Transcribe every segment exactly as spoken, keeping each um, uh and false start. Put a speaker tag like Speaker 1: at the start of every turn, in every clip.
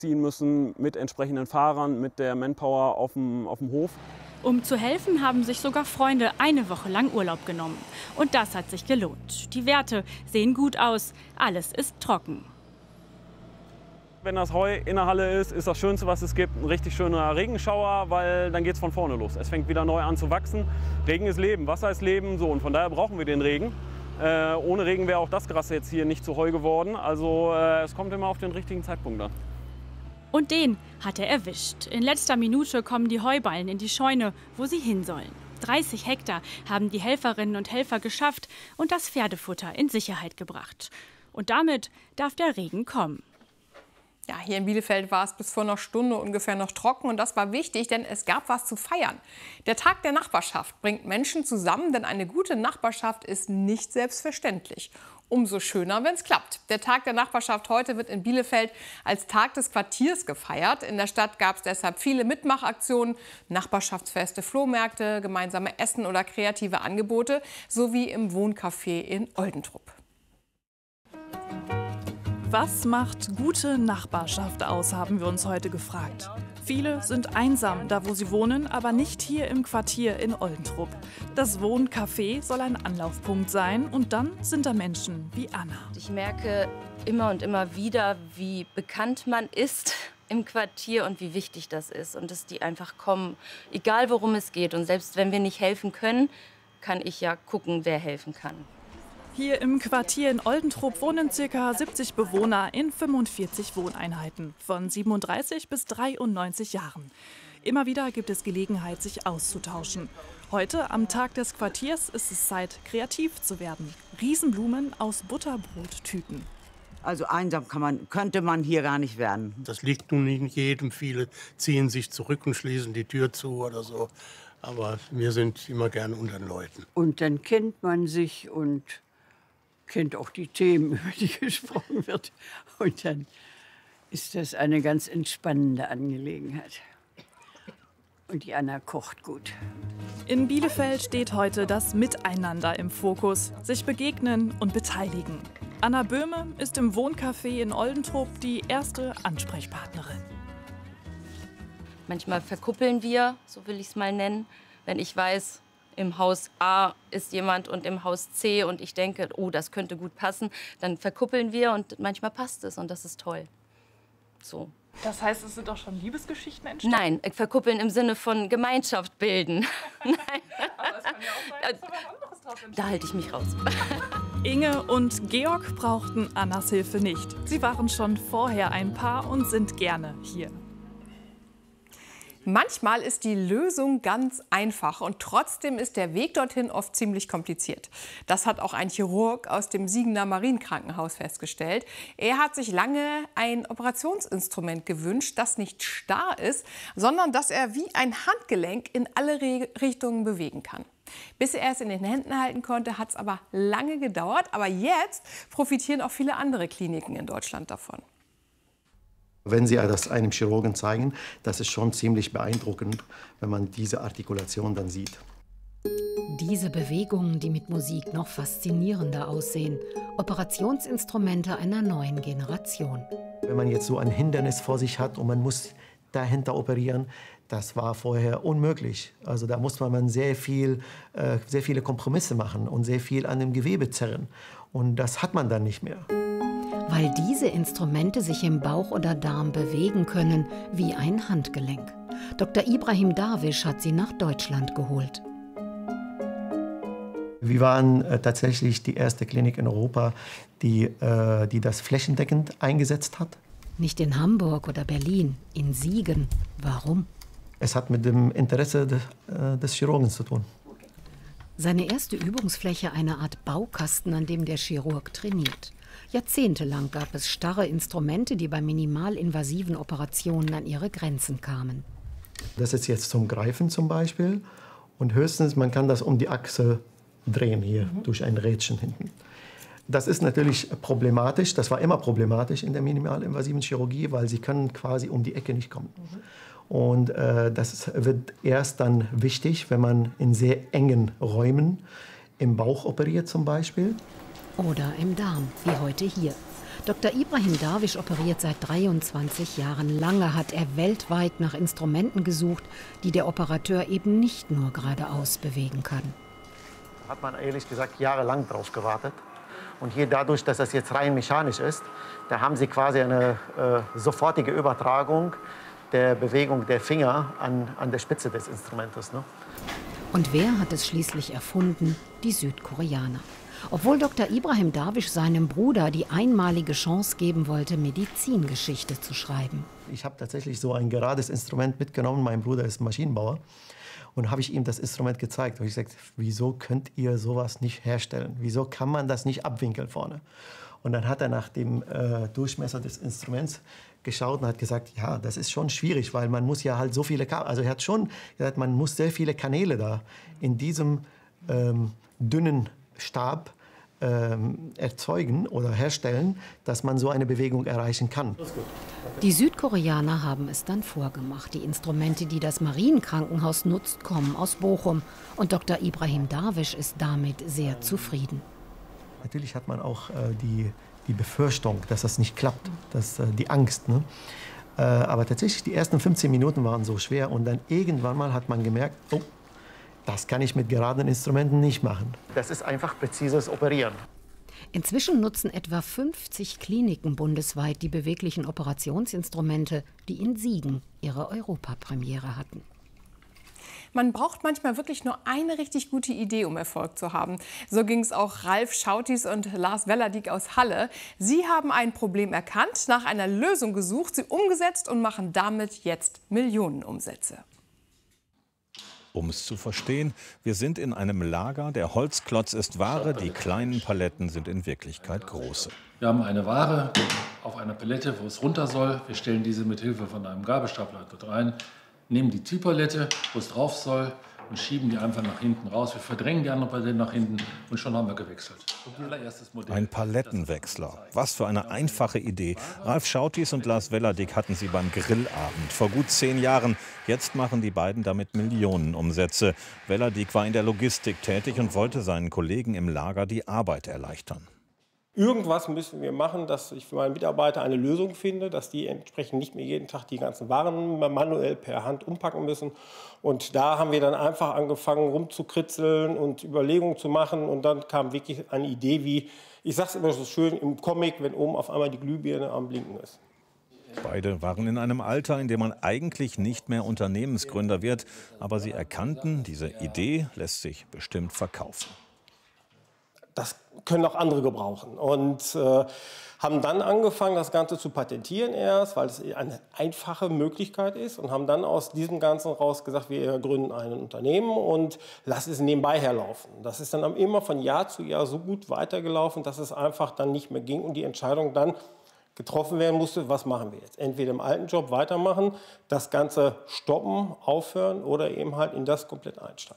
Speaker 1: ziehen müssen mit entsprechenden Fahrern, mit der Manpower auf dem, auf dem Hof.
Speaker 2: Um zu helfen, haben sich sogar Freunde eine Woche lang Urlaub genommen. Und das hat sich gelohnt. Die Werte sehen gut aus, alles ist trocken.
Speaker 1: Wenn das Heu in der Halle ist, ist das Schönste, was es gibt, ein richtig schöner Regenschauer, weil dann geht es von vorne los. Es fängt wieder neu an zu wachsen. Regen ist Leben, Wasser ist Leben, so, und von daher brauchen wir den Regen. Äh, ohne Regen wäre auch das Gras jetzt hier nicht zu Heu geworden. Also äh, es kommt immer auf den richtigen Zeitpunkt an.
Speaker 2: Und den hat er erwischt. In letzter Minute kommen die Heuballen in die Scheune, wo sie hin sollen. dreißig Hektar haben die Helferinnen und Helfer geschafft und das Pferdefutter in Sicherheit gebracht. Und damit darf der Regen kommen.
Speaker 3: Ja, hier in Bielefeld war es bis vor einer Stunde ungefähr noch trocken und das war wichtig, denn es gab was zu feiern. Der Tag der Nachbarschaft bringt Menschen zusammen, denn eine gute Nachbarschaft ist nicht selbstverständlich. Umso schöner, wenn es klappt. Der Tag der Nachbarschaft heute wird in Bielefeld als Tag des Quartiers gefeiert. In der Stadt gab es deshalb viele Mitmachaktionen, Nachbarschaftsfeste, Flohmärkte, gemeinsame Essen oder kreative Angebote, sowie im Wohncafé in Oldentrupp.
Speaker 4: Was macht gute Nachbarschaft aus, haben wir uns heute gefragt. Viele sind einsam, da wo sie wohnen, aber nicht hier im Quartier in Oldentrupp. Das Wohncafé soll ein Anlaufpunkt sein und dann sind da Menschen wie Anna.
Speaker 5: Ich merke immer und immer wieder, wie bekannt man ist im Quartier und wie wichtig das ist. Und dass die einfach kommen, egal worum es geht. Und selbst wenn wir nicht helfen können, kann ich ja gucken, wer helfen kann.
Speaker 4: Hier im Quartier in Oldentrupp wohnen ca. siebzig Bewohner in fünfundvierzig Wohneinheiten von siebenunddreißig bis dreiundneunzig Jahren. Immer wieder gibt es Gelegenheit, sich auszutauschen. Heute, am Tag des Quartiers, ist es Zeit, kreativ zu werden. Riesenblumen aus Butterbrottüten.
Speaker 6: Also einsam kann man, könnte man hier gar nicht werden.
Speaker 7: Das liegt nun nicht jedem. Viele ziehen sich zurück und schließen die Tür zu oder so. Aber wir sind immer gerne unter den Leuten.
Speaker 8: Und dann kennt man sich und kennt auch die Themen, über die gesprochen wird. Und dann ist das eine ganz entspannende Angelegenheit. Und die Anna kocht gut.
Speaker 4: In Bielefeld steht heute das Miteinander im Fokus. Sich begegnen und beteiligen. Anna Böhme ist im Wohncafé in Oldentrupp die erste Ansprechpartnerin.
Speaker 5: Manchmal verkuppeln wir, so will ich es mal nennen, wenn ich weiß, im Haus A ist jemand und im Haus C und ich denke, oh, das könnte gut passen, dann verkuppeln wir und manchmal passt es und das ist toll. So.
Speaker 4: Das heißt, es sind auch schon Liebesgeschichten entstanden?
Speaker 5: Nein, verkuppeln im Sinne von Gemeinschaft bilden. Nein.
Speaker 4: Aber es kann ja auch sein, dass da was anderes drauf entsteht.
Speaker 5: Da halte ich mich raus.
Speaker 4: Inge und Georg brauchten Annas Hilfe nicht. Sie waren schon vorher ein Paar und sind gerne hier.
Speaker 3: Manchmal ist die Lösung ganz einfach und trotzdem ist der Weg dorthin oft ziemlich kompliziert. Das hat auch ein Chirurg aus dem Siegener Marienkrankenhaus festgestellt. Er hat sich lange ein Operationsinstrument gewünscht, das nicht starr ist, sondern das er wie ein Handgelenk in alle Re- Richtungen bewegen kann. Bis er es in den Händen halten konnte, hat es aber lange gedauert. Aber jetzt profitieren auch viele andere Kliniken in Deutschland davon.
Speaker 9: Wenn Sie das einem Chirurgen zeigen, das ist schon ziemlich beeindruckend, wenn man diese Artikulation dann sieht.
Speaker 10: Diese Bewegungen, die mit Musik noch faszinierender aussehen. Operationsinstrumente einer neuen Generation.
Speaker 9: Wenn man jetzt so ein Hindernis vor sich hat und man muss dahinter operieren, das war vorher unmöglich. Also da muss man sehr, viel, äh, sehr viele Kompromisse machen und sehr viel an dem Gewebe zerren. Und das hat man dann nicht mehr.
Speaker 10: Weil diese Instrumente sich im Bauch oder Darm bewegen können, wie ein Handgelenk. Doktor Ibrahim Darwish hat sie nach Deutschland geholt.
Speaker 9: Wir waren äh, tatsächlich die erste Klinik in Europa, die, äh, die das flächendeckend eingesetzt hat.
Speaker 10: Nicht in Hamburg oder Berlin, in Siegen. Warum?
Speaker 9: Es hat mit dem Interesse de, äh, des Chirurgen zu tun.
Speaker 10: Seine erste Übungsfläche eine Art Baukasten, an dem der Chirurg trainiert. Jahrzehntelang gab es starre Instrumente, die bei minimalinvasiven Operationen an ihre Grenzen kamen.
Speaker 9: Das ist jetzt zum Greifen zum Beispiel. Und höchstens, man kann das um die Achse drehen hier, mhm. durch ein Rädchen hinten. Das ist natürlich problematisch, das war immer problematisch in der minimalinvasiven Chirurgie, weil sie können quasi um die Ecke nicht kommen. Mhm. Und äh, das wird erst dann wichtig, wenn man in sehr engen Räumen im Bauch operiert zum Beispiel.
Speaker 10: Oder im Darm, wie heute hier. Doktor Ibrahim Darwish operiert seit dreiundzwanzig Jahren. Lange hat er weltweit nach Instrumenten gesucht, die der Operateur eben nicht nur geradeaus bewegen kann.
Speaker 9: Da hat man ehrlich gesagt jahrelang drauf gewartet. Und hier dadurch, dass das jetzt rein mechanisch ist, da haben Sie quasi eine äh, sofortige Übertragung der Bewegung der Finger an, an der Spitze des Instrumentes. Ne?
Speaker 10: Und wer hat es schließlich erfunden? Die Südkoreaner. Obwohl Doktor Ibrahim Darwish seinem Bruder die einmalige Chance geben wollte, Medizingeschichte zu schreiben.
Speaker 9: Ich habe tatsächlich so ein gerades Instrument mitgenommen. Mein Bruder ist Maschinenbauer. Und habe ich ihm das Instrument gezeigt. Und ich sagte, wieso könnt ihr sowas nicht herstellen? Wieso kann man das nicht abwinkeln vorne? Und dann hat er nach dem äh, Durchmesser des Instruments geschaut und hat gesagt, ja, das ist schon schwierig, weil man muss ja halt so viele Kabel, also er hat schon gesagt, man muss sehr viele Kanäle da in diesem ähm, dünnen Stab ähm, erzeugen oder herstellen, dass man so eine Bewegung erreichen kann.
Speaker 10: Die Südkoreaner haben es dann vorgemacht. Die Instrumente, die das Marienkrankenhaus nutzt, kommen aus Bochum. Und Doktor Ibrahim Darwish ist damit sehr zufrieden.
Speaker 9: Natürlich hat man auch äh, die, die Befürchtung, dass das nicht klappt, dass, äh, die Angst. Ne? Äh, aber tatsächlich, die ersten fünfzehn Minuten waren so schwer. Und dann irgendwann mal hat man gemerkt, oh, das kann ich mit geraden Instrumenten nicht machen. Das ist einfach präzises Operieren.
Speaker 10: Inzwischen nutzen etwa fünfzig Kliniken bundesweit die beweglichen Operationsinstrumente, die in Siegen ihre Europapremiere hatten.
Speaker 3: Man braucht manchmal wirklich nur eine richtig gute Idee, um Erfolg zu haben. So ging es auch Ralf Schautis und Lars Wellerdiek aus Halle. Sie haben ein Problem erkannt, nach einer Lösung gesucht, sie umgesetzt und machen damit jetzt Millionenumsätze.
Speaker 11: Um es zu verstehen, wir sind in einem Lager, der Holzklotz ist Ware, die kleinen Paletten sind in Wirklichkeit große.
Speaker 12: Wir haben eine Ware auf einer Palette, wo es runter soll. Wir stellen diese mit Hilfe von einem Gabelstapler dort rein, nehmen die Ziehpalette, wo es drauf soll, und schieben die einfach nach hinten raus. Wir verdrängen die andere Palette nach hinten und schon haben wir gewechselt.
Speaker 11: Ein Palettenwechsler. Was für eine einfache Idee. Ralf Schautis und Lars Wellerdiek hatten sie beim Grillabend vor gut zehn Jahren. Jetzt machen die beiden damit Millionenumsätze. Wellerdiek war in der Logistik tätig und wollte seinen Kollegen im Lager die Arbeit erleichtern.
Speaker 13: Irgendwas müssen wir machen, dass ich für meine Mitarbeiter eine Lösung finde, dass die entsprechend nicht mehr jeden Tag die ganzen Waren manuell per Hand umpacken müssen. Und da haben wir dann einfach angefangen rumzukritzeln und Überlegungen zu machen. Und dann kam wirklich eine Idee wie, ich sage es immer so schön im Comic, wenn oben auf einmal die Glühbirne am Blinken ist.
Speaker 11: Beide waren in einem Alter, in dem man eigentlich nicht mehr Unternehmensgründer wird. Aber sie erkannten, diese Idee lässt sich bestimmt verkaufen.
Speaker 13: Das können auch andere gebrauchen. Und äh, haben dann angefangen, das Ganze zu patentieren erst, weil es eine einfache Möglichkeit ist. Und haben dann aus diesem Ganzen raus gesagt, wir gründen ein Unternehmen und lassen es nebenbei herlaufen. Das ist dann immer von Jahr zu Jahr so gut weitergelaufen, dass es einfach dann nicht mehr ging und die Entscheidung dann getroffen werden musste, was machen wir jetzt? Entweder im alten Job weitermachen, das Ganze stoppen, aufhören oder eben halt in das komplett einsteigen.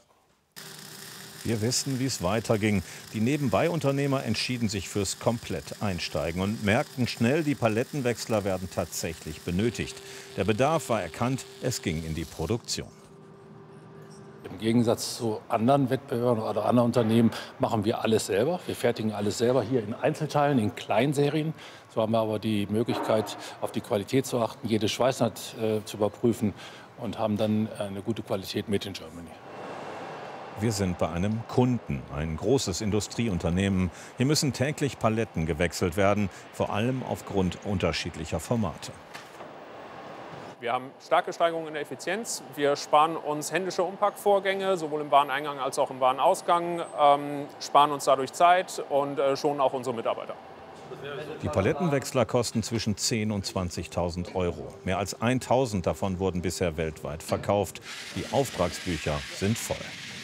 Speaker 11: Wir wissen, wie es weiterging. Die Nebenbei-Unternehmer entschieden sich fürs Komplett-Einsteigen und merkten schnell, die Palettenwechsler werden tatsächlich benötigt. Der Bedarf war erkannt, es ging in die Produktion.
Speaker 12: Im Gegensatz zu anderen Wettbewerbern oder anderen Unternehmen machen wir alles selber. Wir fertigen alles selber hier in Einzelteilen, in Kleinserien. So haben wir aber die Möglichkeit, auf die Qualität zu achten, jede Schweißnaht äh, zu überprüfen und haben dann eine gute Qualität made in Germany.
Speaker 11: Wir sind bei einem Kunden, ein großes Industrieunternehmen. Hier müssen täglich Paletten gewechselt werden, vor allem aufgrund unterschiedlicher Formate.
Speaker 14: Wir haben starke Steigerungen in der Effizienz. Wir sparen uns händische Umpackvorgänge, sowohl im Wareneingang als auch im Warenausgang, ähm, sparen uns dadurch Zeit und äh, schonen auch unsere Mitarbeiter.
Speaker 11: Die Palettenwechsler kosten zwischen zehntausend und zwanzigtausend Euro. Mehr als tausend davon wurden bisher weltweit verkauft. Die Auftragsbücher sind voll.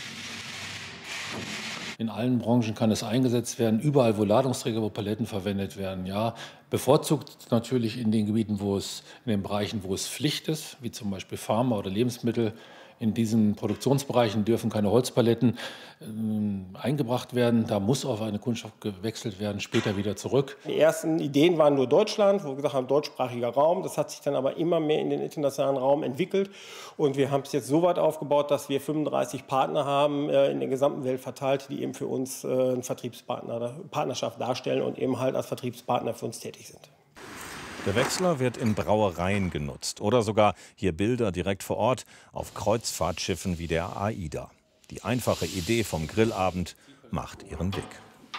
Speaker 12: In allen Branchen kann es eingesetzt werden, überall, wo Ladungsträger, wo Paletten verwendet werden. Ja, bevorzugt natürlich in den Gebieten, wo es, in den Bereichen, wo es Pflicht ist, wie zum Beispiel Pharma oder Lebensmittel. In diesen Produktionsbereichen dürfen keine Holzpaletten äh, eingebracht werden. Da muss auf eine Kunststoff gewechselt werden, später wieder zurück.
Speaker 13: Die ersten Ideen waren nur Deutschland, wo wir gesagt haben, deutschsprachiger Raum. Das hat sich dann aber immer mehr in den internationalen Raum entwickelt. Und wir haben es jetzt so weit aufgebaut, dass wir fünfunddreißig Partner haben, äh, in der gesamten Welt verteilt, die eben für uns äh, eine Vertriebspartner, Partnerschaft darstellen und eben halt als Vertriebspartner für uns tätig sind.
Speaker 11: Der Wechsler wird in Brauereien genutzt oder sogar hier Bilder direkt vor Ort auf Kreuzfahrtschiffen wie der AIDA. Die einfache Idee vom Grillabend macht ihren Weg.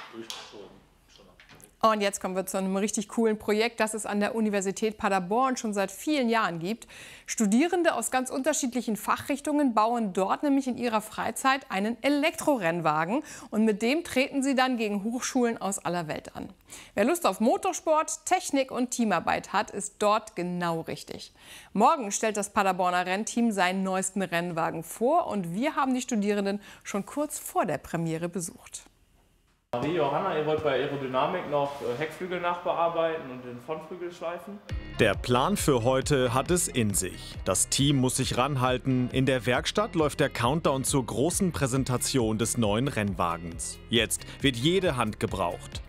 Speaker 3: Und jetzt kommen wir zu einem richtig coolen Projekt, das es an der Universität Paderborn schon seit vielen Jahren gibt. Studierende aus ganz unterschiedlichen Fachrichtungen bauen dort nämlich in ihrer Freizeit einen Elektrorennwagen. Und mit dem treten sie dann gegen Hochschulen aus aller Welt an. Wer Lust auf Motorsport, Technik und Teamarbeit hat, ist dort genau richtig. Morgen stellt das Paderborner Rennteam seinen neuesten Rennwagen vor. Und wir haben die Studierenden schon kurz vor der Premiere besucht.
Speaker 15: Marie, Johanna, ihr wollt bei Aerodynamik noch Heckflügel nachbearbeiten und den Frontflügel schleifen?
Speaker 16: Der Plan für heute hat es in sich. Das Team muss sich ranhalten. In der Werkstatt läuft der Countdown zur großen Präsentation des neuen Rennwagens. Jetzt wird jede Hand gebraucht.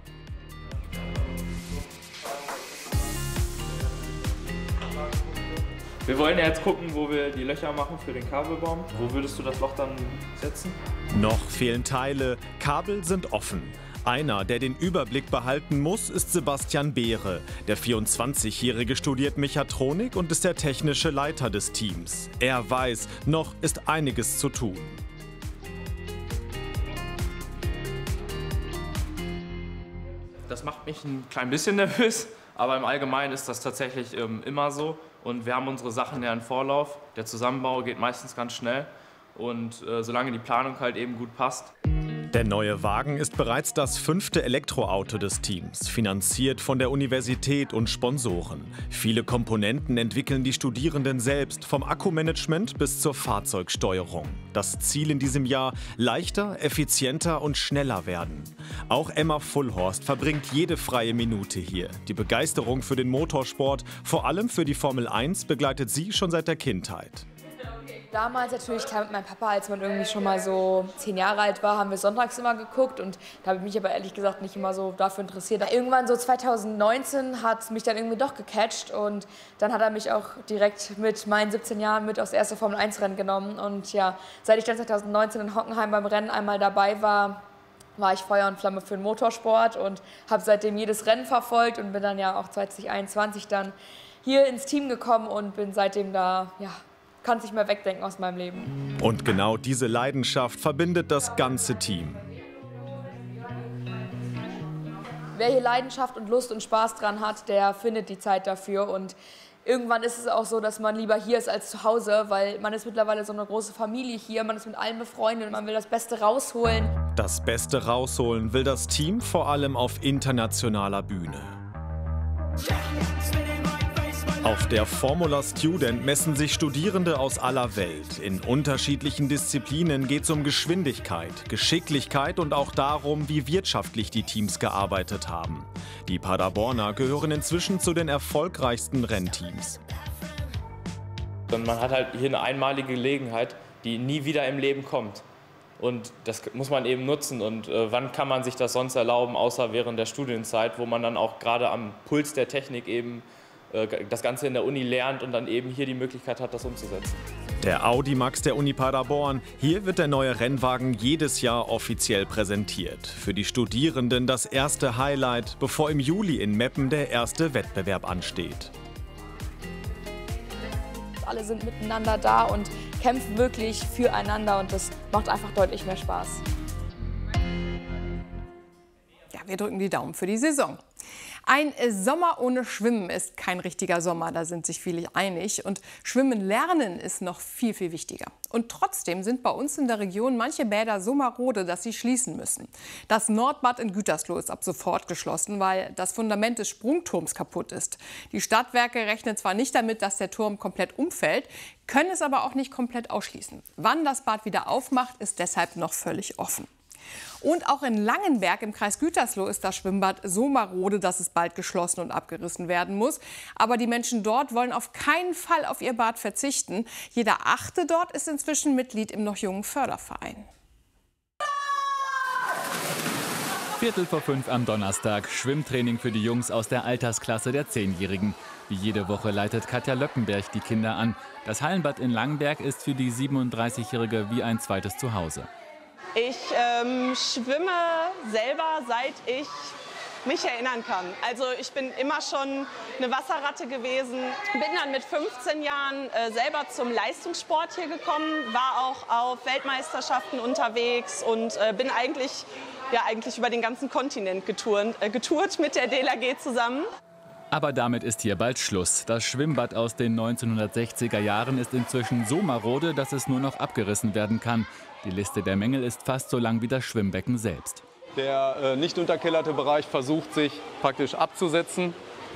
Speaker 15: Wir wollen ja jetzt gucken, wo wir die Löcher machen für den Kabelbaum. Wo würdest du das Loch dann setzen?
Speaker 16: Noch fehlen Teile, Kabel sind offen. Einer, der den Überblick behalten muss, ist Sebastian Beere. Der vierundzwanzigjährige studiert Mechatronik und ist der technische Leiter des Teams. Er weiß, noch ist einiges zu tun.
Speaker 15: Das macht mich ein klein bisschen nervös, aber im Allgemeinen ist das tatsächlich ähm, immer so. Und wir haben unsere Sachen ja im Vorlauf. Der Zusammenbau geht meistens ganz schnell. Und äh, solange die Planung halt eben gut passt.
Speaker 16: Der neue Wagen ist bereits das fünfte Elektroauto des Teams, finanziert von der Universität und Sponsoren. Viele Komponenten entwickeln die Studierenden selbst, vom Akkumanagement bis zur Fahrzeugsteuerung. Das Ziel in diesem Jahr: leichter, effizienter und schneller werden. Auch Emma Fullhorst verbringt jede freie Minute hier. Die Begeisterung für den Motorsport, vor allem für die Formel eins, begleitet sie schon seit der Kindheit.
Speaker 17: Damals natürlich klar mit meinem Papa, als man irgendwie schon mal so zehn Jahre alt war, haben wir sonntags immer geguckt und da habe ich mich aber ehrlich gesagt nicht immer so dafür interessiert. Irgendwann so zweitausendneunzehn hat es mich dann irgendwie doch gecatcht und dann hat er mich auch direkt mit meinen siebzehn Jahren mit aufs erste Formel eins Rennen genommen und ja, seit ich dann zweitausendneunzehn in Hockenheim beim Rennen einmal dabei war, war ich Feuer und Flamme für den Motorsport und habe seitdem jedes Rennen verfolgt und bin dann ja auch zwanzig einundzwanzig dann hier ins Team gekommen und bin seitdem da, ja, kann es nicht mehr wegdenken aus meinem Leben.
Speaker 16: Und genau diese Leidenschaft verbindet das ganze Team.
Speaker 17: Wer hier Leidenschaft und Lust und Spaß dran hat, der findet die Zeit dafür. Und irgendwann ist es auch so, dass man lieber hier ist als zu Hause, weil man ist mittlerweile so eine große Familie hier, man ist mit allen befreundet und man will das Beste rausholen.
Speaker 16: Das Beste rausholen will das Team vor allem auf internationaler Bühne. Auf der Formula Student messen sich Studierende aus aller Welt. In unterschiedlichen Disziplinen geht es um Geschwindigkeit, Geschicklichkeit und auch darum, wie wirtschaftlich die Teams gearbeitet haben. Die Paderborner gehören inzwischen zu den erfolgreichsten Rennteams.
Speaker 15: Und man hat halt hier eine einmalige Gelegenheit, die nie wieder im Leben kommt. Und das muss man eben nutzen. Und äh, wann kann man sich das sonst erlauben, außer während der Studienzeit, wo man dann auch gerade am Puls der Technik eben das Ganze in der Uni lernt und dann eben hier die Möglichkeit hat, das umzusetzen.
Speaker 16: Der Audi Max der Uni Paderborn. Hier wird der neue Rennwagen jedes Jahr offiziell präsentiert. Für die Studierenden das erste Highlight, bevor im Juli in Meppen der erste Wettbewerb ansteht.
Speaker 17: Alle sind miteinander da und kämpfen wirklich füreinander und das macht einfach deutlich mehr Spaß.
Speaker 3: Ja, wir drücken die Daumen für die Saison. Ein Sommer ohne Schwimmen ist kein richtiger Sommer, da sind sich viele einig. Und Schwimmen lernen ist noch viel, viel wichtiger. Und trotzdem sind bei uns in der Region manche Bäder so marode, dass sie schließen müssen. Das Nordbad in Gütersloh ist ab sofort geschlossen, weil das Fundament des Sprungturms kaputt ist. Die Stadtwerke rechnen zwar nicht damit, dass der Turm komplett umfällt, können es aber auch nicht komplett ausschließen. Wann das Bad wieder aufmacht, ist deshalb noch völlig offen. Und auch in Langenberg im Kreis Gütersloh ist das Schwimmbad so marode, dass es bald geschlossen und abgerissen werden muss. Aber die Menschen dort wollen auf keinen Fall auf ihr Bad verzichten. Jeder Achte dort ist inzwischen Mitglied im noch jungen Förderverein.
Speaker 18: Viertel vor fünf am Donnerstag, Schwimmtraining für die Jungs aus der Altersklasse der Zehnjährigen. Wie jede Woche leitet Katja Löckenberg die Kinder an. Das Hallenbad in Langenberg ist für die siebenunddreißigjährige wie ein zweites Zuhause.
Speaker 19: Ich ähm, schwimme selber, seit ich mich erinnern kann. Also ich bin immer schon eine Wasserratte gewesen. Bin dann mit fünfzehn Jahren äh, selber zum Leistungssport hier gekommen, war auch auf Weltmeisterschaften unterwegs und äh, bin eigentlich, ja, eigentlich über den ganzen Kontinent getourt, äh, getourt mit der D L R G zusammen.
Speaker 18: Aber damit ist hier bald Schluss. Das Schwimmbad aus den neunzehnhundertsechziger Jahren ist inzwischen so marode, dass es nur noch abgerissen werden kann. Die Liste der Mängel ist fast so lang wie das Schwimmbecken selbst.
Speaker 20: Der äh, nicht unterkellerte Bereich versucht sich praktisch abzusetzen.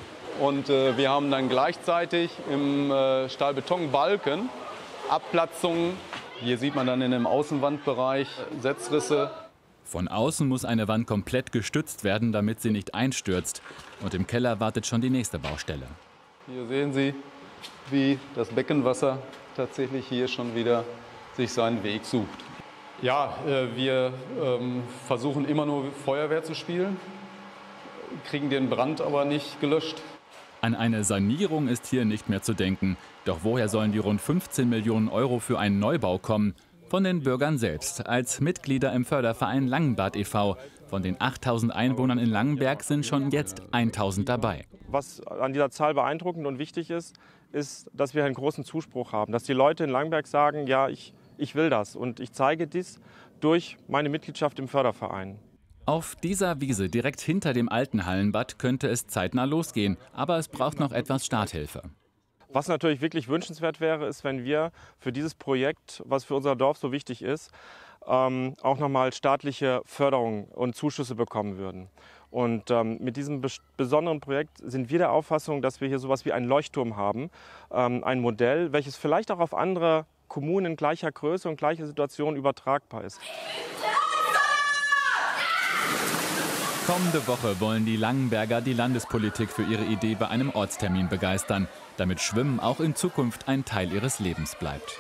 Speaker 20: Und äh, wir haben dann gleichzeitig im äh, Stahlbetonbalken Abplatzungen. Hier sieht man dann in dem Außenwandbereich äh, Setzrisse.
Speaker 18: Von außen muss eine Wand komplett gestützt werden, damit sie nicht einstürzt. Und im Keller wartet schon die nächste Baustelle.
Speaker 20: Hier sehen Sie, wie das Beckenwasser tatsächlich hier schon wieder sich seinen Weg sucht. Ja, äh, wir ähm, versuchen immer nur Feuerwehr zu spielen, kriegen den Brand aber nicht gelöscht.
Speaker 18: An eine Sanierung ist hier nicht mehr zu denken. Doch woher sollen die rund fünfzehn Millionen Euro für einen Neubau kommen? Von den Bürgern selbst, als Mitglieder im Förderverein Langenbad e V Von den achttausend Einwohnern in Langenberg sind schon jetzt tausend dabei.
Speaker 21: Was an dieser Zahl beeindruckend und wichtig ist, ist, dass wir einen großen Zuspruch haben. Dass die Leute in Langenberg sagen, ja, ich, ich will das. Und ich zeige dies durch meine Mitgliedschaft im Förderverein.
Speaker 18: Auf dieser Wiese direkt hinter dem alten Hallenbad könnte es zeitnah losgehen. Aber es braucht noch etwas Starthilfe.
Speaker 21: Was natürlich wirklich wünschenswert wäre, ist, wenn wir für dieses Projekt, was für unser Dorf so wichtig ist, ähm, auch nochmal staatliche Förderung und Zuschüsse bekommen würden. Und ähm, mit diesem bes besonderen Projekt sind wir der Auffassung, dass wir hier sowas wie einen Leuchtturm haben, ähm, ein Modell, welches vielleicht auch auf andere Kommunen in gleicher Größe und gleicher Situation übertragbar ist.
Speaker 18: Kommende Woche wollen die Langenberger die Landespolitik für ihre Idee bei einem Ortstermin begeistern, damit Schwimmen auch in Zukunft ein Teil ihres Lebens bleibt.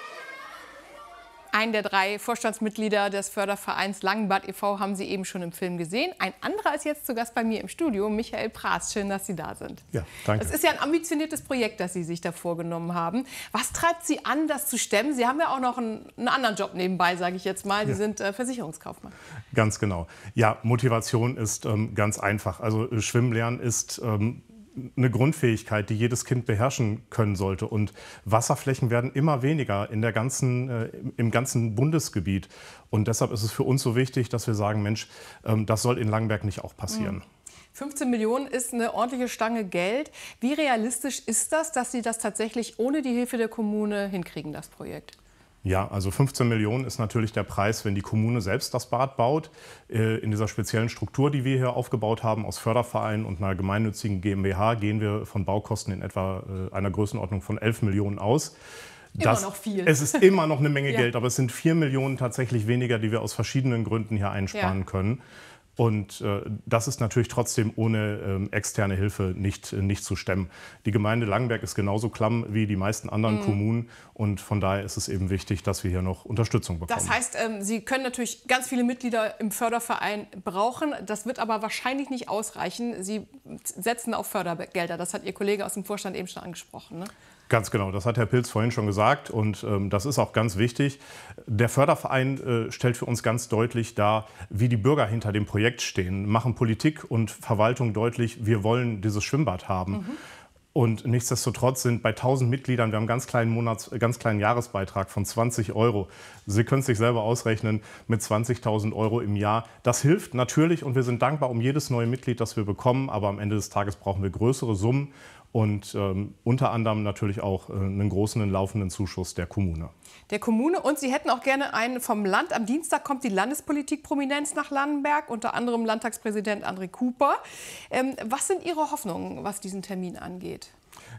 Speaker 3: Einen der drei Vorstandsmitglieder des Fördervereins Langenbad e V haben Sie eben schon im Film gesehen. Ein anderer ist jetzt zu Gast bei mir im Studio, Michael Praß. Schön, dass Sie da sind.
Speaker 7: Ja, danke.
Speaker 3: Das ist ja ein ambitioniertes Projekt, das Sie sich da vorgenommen haben. Was treibt Sie an, das zu stemmen? Sie haben ja auch noch einen, einen anderen Job nebenbei, sage ich jetzt mal. Sie ja. sind äh, Versicherungskaufmann.
Speaker 7: Ganz genau. Ja, Motivation ist ähm, ganz einfach. Also äh, Schwimmen lernen ist ähm, eine Grundfähigkeit, die jedes Kind beherrschen können sollte. Und Wasserflächen werden immer weniger in der ganzen, äh, im ganzen Bundesgebiet. Und deshalb ist es für uns so wichtig, dass wir sagen, Mensch, ähm, das soll in Langenberg nicht auch passieren.
Speaker 3: fünfzehn Millionen ist eine ordentliche Stange Geld. Wie realistisch ist das, dass Sie das tatsächlich ohne die Hilfe der Kommune hinkriegen, das Projekt?
Speaker 7: Ja, also fünfzehn Millionen ist natürlich der Preis, wenn die Kommune selbst das Bad baut. In dieser speziellen Struktur, die wir hier aufgebaut haben, aus Fördervereinen und einer gemeinnützigen GmbH, gehen wir von Baukosten in etwa einer Größenordnung von elf Millionen aus. Das,
Speaker 3: immer noch viel.
Speaker 7: Es ist immer noch eine Menge
Speaker 3: ja.
Speaker 7: Geld, aber es sind vier Millionen tatsächlich weniger, die wir aus verschiedenen Gründen hier einsparen ja. können. Und äh, das ist natürlich trotzdem ohne ähm, externe Hilfe nicht, äh, nicht zu stemmen. Die Gemeinde Langenberg ist genauso klamm wie die meisten anderen mhm. Kommunen. Und von daher ist es eben wichtig, dass wir hier noch Unterstützung bekommen.
Speaker 3: Das heißt, ähm, Sie können natürlich ganz viele Mitglieder im Förderverein brauchen. Das wird aber wahrscheinlich nicht ausreichen. Sie setzen auf Fördergelder. Das hat Ihr Kollege aus dem Vorstand eben schon angesprochen, ne?
Speaker 7: Ganz genau, das hat Herr Pilz vorhin schon gesagt und ähm, das ist auch ganz wichtig. Der Förderverein äh, stellt für uns ganz deutlich dar, wie die Bürger hinter dem Projekt stehen, machen Politik und Verwaltung deutlich, wir wollen dieses Schwimmbad haben. Mhm. Und nichtsdestotrotz sind bei tausend Mitgliedern, wir haben einen ganz kleinen, Monats-, ganz kleinen Jahresbeitrag von zwanzig Euro. Sie können es sich selber ausrechnen, mit zwanzigtausend Euro im Jahr. Das hilft natürlich und wir sind dankbar um jedes neue Mitglied, das wir bekommen. Aber am Ende des Tages brauchen wir größere Summen. Und ähm, unter anderem natürlich auch äh, einen großen, einen laufenden Zuschuss der Kommune.
Speaker 3: Der Kommune und Sie hätten auch gerne einen vom Land. Am Dienstag kommt die Landespolitik-Prominenz nach Langenberg, unter anderem Landtagspräsident André Cooper. Ähm, was sind Ihre Hoffnungen, was diesen Termin angeht?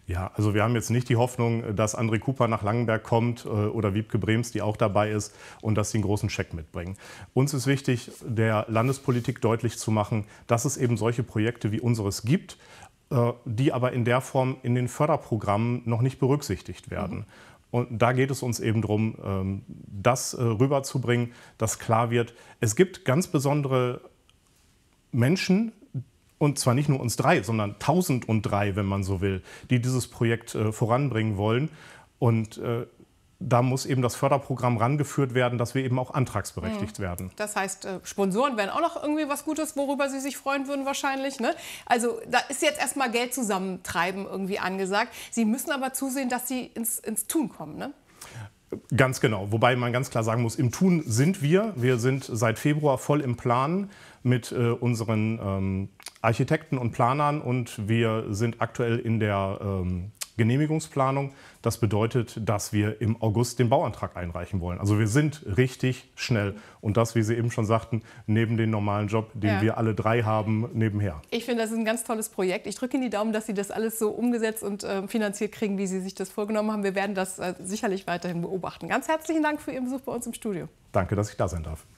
Speaker 7: Ja, also wir haben jetzt nicht die Hoffnung, dass André Cooper nach Langenberg kommt äh, oder Wiebke Brems, die auch dabei ist, und dass sie einen großen Scheck mitbringen. Uns ist wichtig, der Landespolitik deutlich zu machen, dass es eben solche Projekte wie unseres gibt, äh, die aber in der Form in den Förderprogrammen noch nicht berücksichtigt werden. Mhm. Und da geht es uns eben darum, das rüberzubringen, dass klar wird, es gibt ganz besondere Menschen, und zwar nicht nur uns drei, sondern tausend und drei, wenn man so will, die dieses Projekt voranbringen wollen. Und da muss eben das Förderprogramm rangeführt werden, dass wir eben auch antragsberechtigt mhm. werden.
Speaker 3: Das heißt, Sponsoren wären auch noch irgendwie was Gutes, worüber Sie sich freuen würden wahrscheinlich. Ne? Also da ist jetzt erstmal Geld zusammentreiben irgendwie angesagt. Sie müssen aber zusehen, dass Sie ins, ins Tun kommen. Ne?
Speaker 7: Ganz genau. Wobei man ganz klar sagen muss, im Tun sind wir. Wir sind seit Februar voll im Plan mit äh, unseren ähm, Architekten und Planern. Und wir sind aktuell in der ähm, Genehmigungsplanung. Das bedeutet, dass wir im August den Bauantrag einreichen wollen. Also wir sind richtig schnell. Und das, wie Sie eben schon sagten, neben dem normalen Job, den ja. wir alle drei haben, nebenher.
Speaker 3: Ich finde, das ist ein ganz tolles Projekt. Ich drücke Ihnen die Daumen, dass Sie das alles so umgesetzt und äh, finanziert kriegen, wie Sie sich das vorgenommen haben. Wir werden das äh, sicherlich weiterhin beobachten. Ganz herzlichen Dank für Ihren Besuch bei uns im Studio.
Speaker 7: Danke, dass ich da sein darf.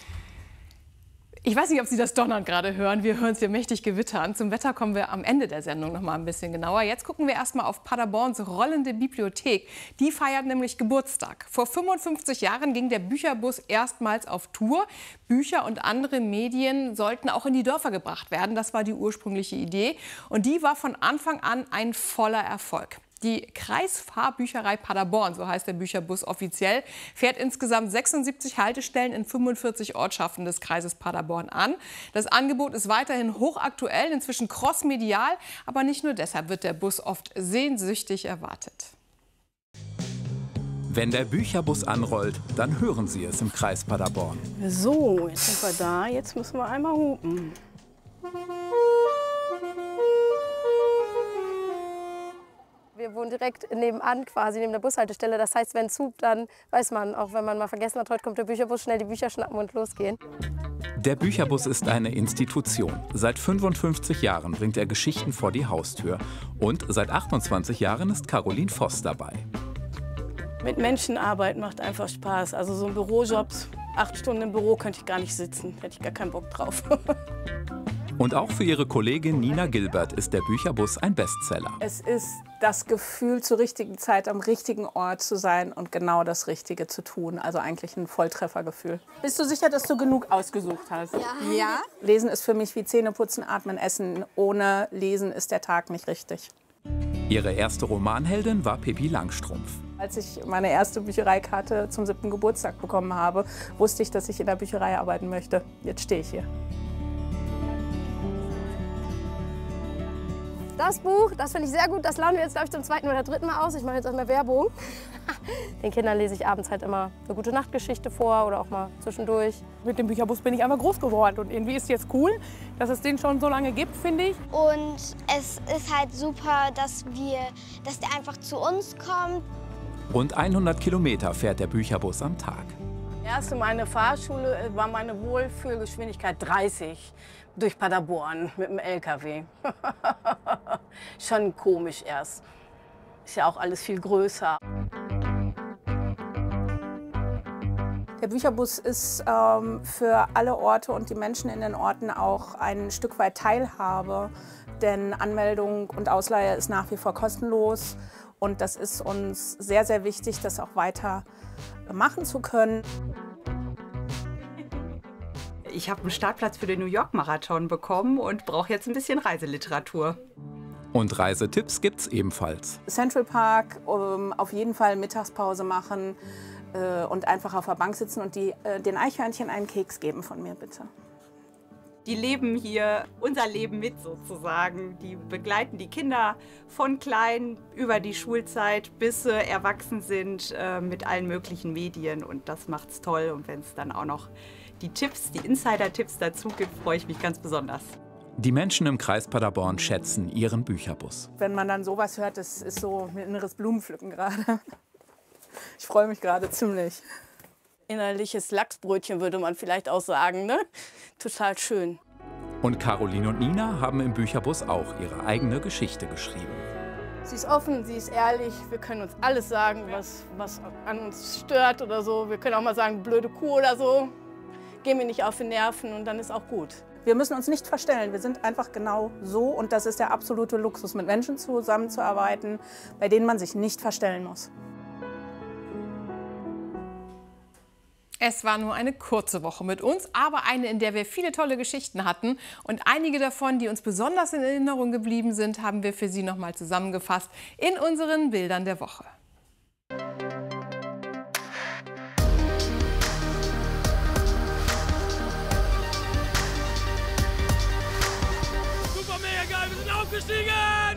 Speaker 3: Ich weiß nicht, ob Sie das Donnern gerade hören. Wir hören es hier mächtig gewittern. Zum Wetter kommen wir am Ende der Sendung noch mal ein bisschen genauer. Jetzt gucken wir erst mal auf Paderborns rollende Bibliothek. Die feiert nämlich Geburtstag. Vor fünfundfünfzig Jahren ging der Bücherbus erstmals auf Tour. Bücher und andere Medien sollten auch in die Dörfer gebracht werden. Das war die ursprüngliche Idee. Und die war von Anfang an ein voller Erfolg. Die Kreisfahrbücherei Paderborn, so heißt der Bücherbus offiziell, fährt insgesamt sechsundsiebzig Haltestellen in fünfundvierzig Ortschaften des Kreises Paderborn an. Das Angebot ist weiterhin hochaktuell, inzwischen crossmedial, aber nicht nur deshalb wird der Bus oft sehnsüchtig erwartet.
Speaker 1: Wenn der Bücherbus anrollt, dann hören Sie es im Kreis Paderborn.
Speaker 22: So, jetzt sind wir da, jetzt müssen wir einmal hupen.
Speaker 23: Wir wohnen direkt nebenan, quasi neben der Bushaltestelle. Das heißt, wenn Zug, dann weiß man, auch wenn man mal vergessen hat, heute kommt der Bücherbus, schnell die Bücher schnappen und losgehen.
Speaker 1: Der Bücherbus ist eine Institution. Seit fünfundfünfzig Jahren bringt er Geschichten vor die Haustür. Und seit achtundzwanzig Jahren ist Caroline Voss dabei.
Speaker 22: Mit Menschen arbeiten macht einfach Spaß. Also so ein Bürojob, acht Stunden im Büro könnte ich gar nicht sitzen. Hätte ich gar keinen Bock drauf.
Speaker 1: Und auch für ihre Kollegin Nina Gilbert ist der Bücherbus ein Bestseller.
Speaker 22: Es ist das Gefühl, zur richtigen Zeit am richtigen Ort zu sein und genau das Richtige zu tun. Also eigentlich ein Volltreffergefühl. Bist du sicher, dass du genug ausgesucht hast?
Speaker 23: Ja.
Speaker 22: Ja? Lesen ist für mich wie Zähneputzen, Atmen, Essen. Ohne Lesen ist der Tag nicht richtig.
Speaker 1: Ihre erste Romanheldin war Pippi Langstrumpf.
Speaker 22: Als ich meine erste Büchereikarte zum siebten Geburtstag bekommen habe, wusste ich, dass ich in der Bücherei arbeiten möchte. Jetzt stehe ich hier.
Speaker 23: Das Buch, das finde ich sehr gut. Das laden wir jetzt, glaube ich, zum zweiten oder dritten Mal aus. Ich mache jetzt auch mal Werbung. Den Kindern lese ich abends halt immer eine gute Nachtgeschichte vor oder auch mal zwischendurch.
Speaker 22: Mit dem Bücherbus bin ich einfach groß geworden. Und irgendwie ist es jetzt cool, dass es den schon so lange gibt, finde ich.
Speaker 24: Und es ist halt super, dass, wir, dass der einfach zu uns kommt.
Speaker 1: Rund hundert Kilometer fährt der Bücherbus am Tag.
Speaker 22: Erste meine Fahrschule war meine Wohlfühlgeschwindigkeit dreißig durch Paderborn mit dem L K W. Schon komisch erst. Ist ja auch alles viel größer. Der Bücherbus ist ähm, für alle Orte und die Menschen in den Orten auch ein Stück weit Teilhabe. Denn Anmeldung und Ausleihe ist nach wie vor kostenlos. Und das ist uns sehr, sehr wichtig, das auch weiter machen zu können.
Speaker 25: Ich habe einen Startplatz für den New York Marathon bekommen und brauche jetzt ein bisschen Reiseliteratur.
Speaker 1: Und Reisetipps gibt's ebenfalls.
Speaker 22: Central Park, um, auf jeden Fall Mittagspause machen äh, und einfach auf der Bank sitzen und die, äh, den Eichhörnchen einen Keks geben von mir, bitte.
Speaker 25: Die leben hier unser Leben mit sozusagen. Die begleiten die Kinder von klein über die Schulzeit, bis sie erwachsen sind äh, mit allen möglichen Medien. Und das macht's toll. Und wenn es dann auch noch die Tipps, die Insider-Tipps dazu gibt, freue ich mich ganz besonders.
Speaker 1: Die Menschen im Kreis Paderborn schätzen ihren Bücherbus.
Speaker 22: Wenn man dann sowas hört, das ist so ein inneres Blumenpflücken gerade. Ich freue mich gerade ziemlich. Innerliches Lachsbrötchen würde man vielleicht auch sagen, ne? Total schön.
Speaker 1: Und Caroline und Nina haben im Bücherbus auch ihre eigene Geschichte geschrieben.
Speaker 23: Sie ist offen, sie ist ehrlich. Wir können uns alles sagen, was, was an uns stört oder so. Wir können auch mal sagen, blöde Kuh oder so. Gehen wir nicht auf die Nerven und dann ist auch gut.
Speaker 25: Wir müssen uns nicht verstellen, wir sind einfach genau so und das ist der absolute Luxus, mit Menschen zusammenzuarbeiten, bei denen man sich nicht verstellen muss.
Speaker 3: Es war nur eine kurze Woche mit uns, aber eine, in der wir viele tolle Geschichten hatten. Und einige davon, die uns besonders in Erinnerung geblieben sind, haben wir für Sie noch mal zusammengefasst in unseren Bildern der Woche.
Speaker 2: Super mega geil, wir sind aufgestiegen!